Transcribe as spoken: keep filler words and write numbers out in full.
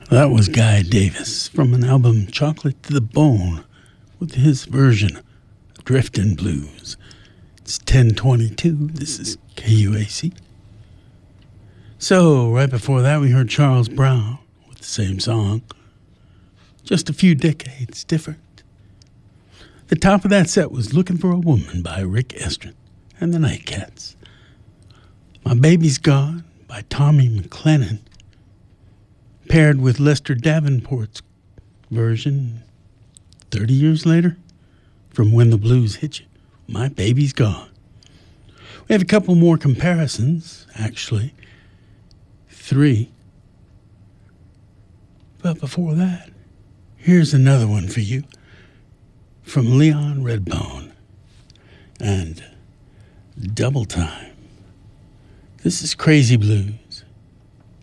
That was Guy Davis from an album Chocolate to the Bone with his version of Driftin' Blues. It's ten twenty-two. This is K U A C. So, right before that, we heard Charles Brown with the same song. Just a few decades different. The top of that set was Looking for a Woman by Rick Estrin and the Nightcats. My Baby's Gone by Tommy McLennan, paired with Lester Davenport's version thirty years later from When the Blues Hit You. My Baby's Gone. We have a couple more comparisons, actually. Three. But before that, here's another one for you from Leon Redbone and Double Time. This is Crazy Blues.